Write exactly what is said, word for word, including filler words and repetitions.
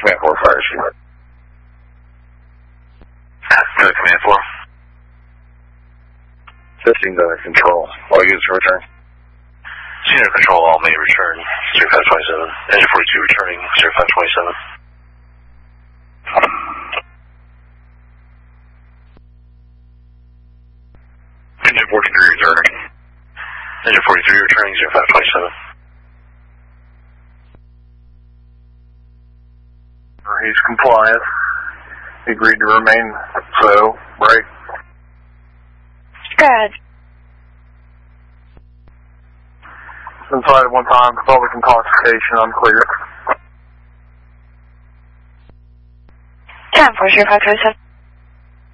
Command four, fire chief. Go to Command four. Fifteen to control. All units return. Senior control, all may return. zero five twenty-seven. Engine forty-two returning. zero five twenty-seven. Engine forty-three returning. Engine forty-three returning. zero five twenty-seven. He's compliant. He agreed to remain so. Break. Good. Inside at one time, public intoxication, unclear. ten four zero five twenty-seven.